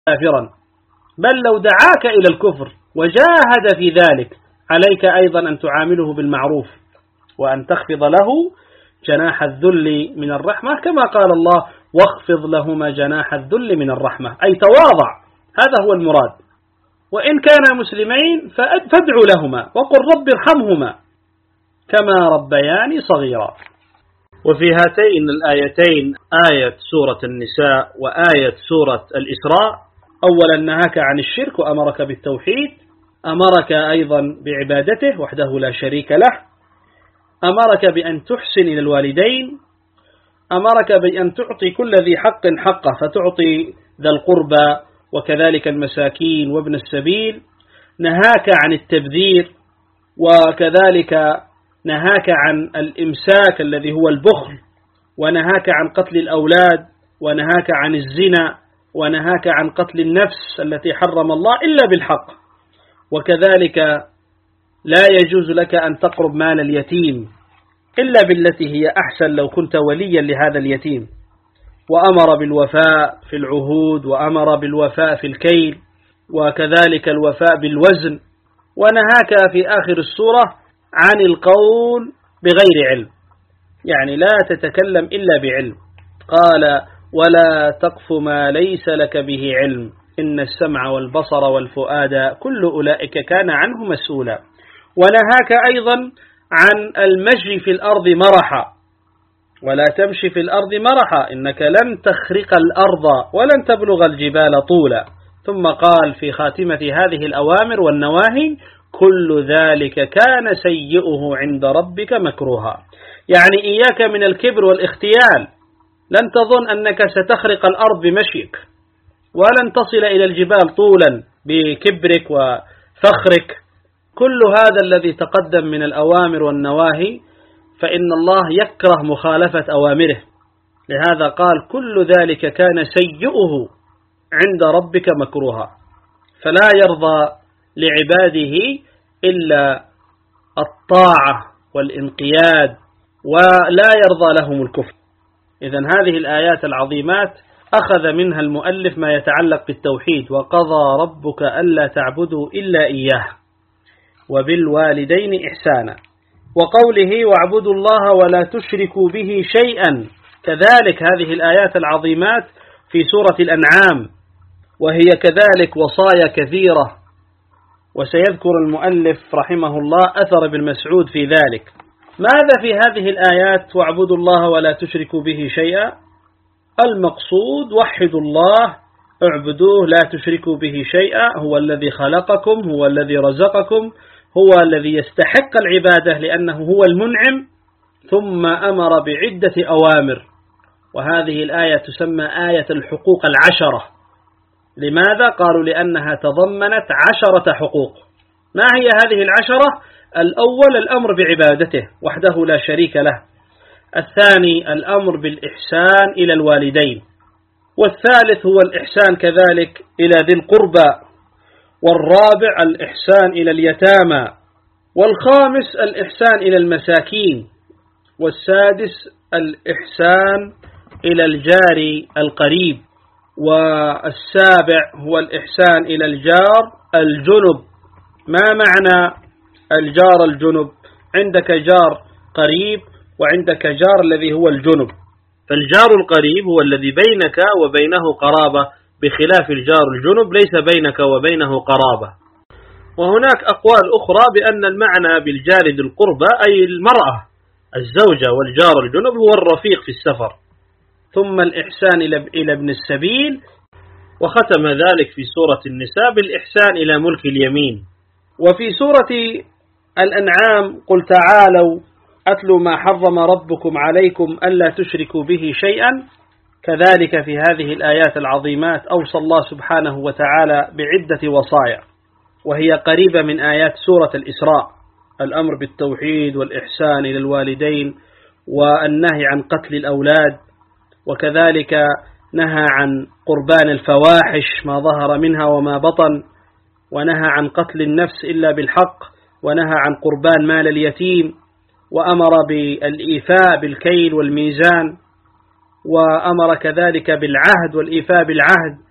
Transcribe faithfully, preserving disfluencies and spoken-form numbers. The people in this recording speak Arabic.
كافرا، بل لو دعاك إلى الكفر وجاهد في ذلك عليك أيضا أن تعامله بالمعروف وأن تخفض له جناح الذل من الرحمة، كما قال الله: واخفض لهما جناح الذل من الرحمة، أي تواضع، هذا هو المراد. وإن كانا مسلمين فادعو لهما وقل رب ارحمهما كما ربياني صغيرا. وفي هاتين الآيتين، آية سورة النساء وآية سورة الإسراء، أولا نهاك عن الشرك وأمرك بالتوحيد، أمرك أيضا بعبادته وحده لا شريك له، أمرك بأن تحسن إلى الوالدين، أمرك بأن تعطي كل ذي حق حقه، فتعطي ذا القربى وكذلك المساكين وابن السبيل، نهاك عن التبذير، وكذلك نهاك عن الإمساك الذي هو البخل، ونهاك عن قتل الأولاد، ونهاك عن الزنا، ونهاك عن قتل النفس التي حرم الله إلا بالحق، وكذلك لا يجوز لك أن تقرب مال اليتيم إلا بالتي هي أحسن لو كنت وليا لهذا اليتيم، وأمر بالوفاء في العهود، وأمر بالوفاء في الكيل، وكذلك الوفاء بالوزن، ونهاك في آخر السورة عن القول بغير علم، يعني لا تتكلم إلا بعلم. قال: ولا تقف ما ليس لك به علم إن السمع والبصر والفؤاد كل أولئك كان عنه مسؤولا. ونهاك أيضا عن المشي في الأرض مرحا، ولا تمشي في الأرض مرحا إنك لن تخرق الأرض ولن تبلغ الجبال طولا. ثم قال في خاتمة هذه الأوامر والنواهي: كل ذلك كان سيئه عند ربك مكروها، يعني إياك من الكبر والاختيال، لن تظن أنك ستخرق الأرض بمشيك، ولن تصل إلى الجبال طولا بكبرك وفخرك. كل هذا الذي تقدم من الأوامر والنواهي فإن الله يكره مخالفة أوامره، لهذا قال: كل ذلك كان سيئه عند ربك مكروها. فلا يرضى لعباده إلا الطاعة والانقياد، ولا يرضى لهم الكفر. إذن هذه الآيات العظيمات أخذ منها المؤلف ما يتعلق بالتوحيد: وقضى ربك ألا تعبدوا إلا إياه وبالوالدين إحسانا، وقوله: واعبدوا الله ولا تشركوا به شيئا. كذلك هذه الآيات العظيمات في سورة الأنعام، وهي كذلك وصايا كثيرة، وسيذكر المؤلف رحمه الله أثر ابن مسعود في ذلك. ماذا في هذه الآيات واعبدوا الله ولا تشركوا به شيئا؟ المقصود وحدوا الله، اعبدوه لا تشركوا به شيئا، هو الذي خلقكم، هو الذي رزقكم، هو الذي يستحق العبادة لأنه هو المنعم. ثم أمر بعدة أوامر، وهذه الآية تسمى آية الحقوق العشرة. لماذا؟ قالوا لأنها تضمنت عشرة حقوق. ما هي هذه العشرة؟ الأول الأمر بعبادته وحده لا شريك له، الثاني الأمر بالإحسان إلى الوالدين، والثالث هو الإحسان كذلك إلى ذي القربى، والرابع الإحسان إلى اليتامى، والخامس الإحسان إلى المساكين، والسادس الإحسان إلى الجار القريب، والسابع هو الإحسان إلى الجار الجنب. ما معنى الجار الجنب؟ عندك جار قريب وعندك جار الذي هو الجنب. فالجار القريب هو الذي بينك وبينه قرابة، بخلاف الجار الجنب ليس بينك وبينه قرابة. وهناك أقوال أخرى بأن المعنى بالجار ذي القربى أي المرأة الزوجة، والجار الجنب هو الرفيق في السفر. ثم الإحسان إلى ابن السبيل، وختم ذلك في سورة النساء بالإحسان إلى ملك اليمين. وفي سورة الأنعام: قل تعالوا أتلوا ما حرم ربكم عليكم ألا تشركوا به شيئا. كذلك في هذه الآيات العظيمات أوصى الله سبحانه وتعالى بعدة وصايا، وهي قريبة من آيات سورة الإسراء: الأمر بالتوحيد والإحسان إلى الوالدين، والنهي عن قتل الأولاد، وكذلك نهى عن قربان الفواحش ما ظهر منها وما بطن، ونهى عن قتل النفس إلا بالحق، ونهى عن قربان مال اليتيم، وأمر بالإيفاء بالكيل والميزان، وأمر كذلك بالعهد والإيفاء بالعهد،